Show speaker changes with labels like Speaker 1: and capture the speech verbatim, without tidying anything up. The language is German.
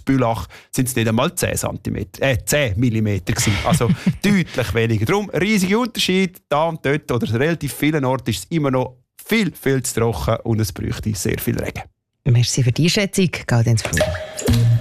Speaker 1: Bülach sind es nicht einmal zehn Zentimeter, äh, zehn Millimeter gewesen. Also deutlich weniger. Darum riesige Unterschied. Da und dort oder an relativ vielen Orten ist es immer noch viel, viel zu trocken und es bräuchte sehr viel Regen.
Speaker 2: Merci für die Einschätzung. Gaudenz Flur.